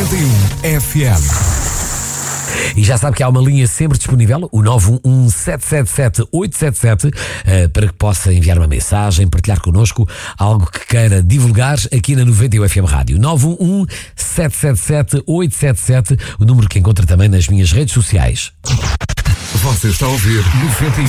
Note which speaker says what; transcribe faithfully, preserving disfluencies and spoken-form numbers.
Speaker 1: noventa e um F M.
Speaker 2: E já sabe que há uma linha sempre disponível, o nove um um, sete sete sete, oito sete sete, uh, para que possa enviar uma mensagem, partilhar connosco algo que queira divulgar aqui na noventa e um F M Rádio. nove um um, sete sete sete, oito sete sete, o número que encontra também nas minhas redes sociais.
Speaker 1: Você está a ouvir noventa e um